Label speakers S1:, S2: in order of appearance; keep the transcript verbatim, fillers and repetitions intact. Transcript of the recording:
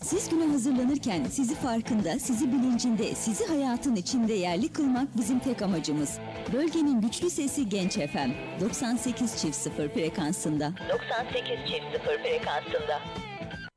S1: Siz güne hazırlanırken sizi farkında, sizi bilincinde, sizi hayatın içinde yerli kılmak bizim tek amacımız. Bölgenin güçlü sesi Genç F M. doksan sekiz çift sıfır frekansında.
S2: doksan sekiz çift sıfır frekansında.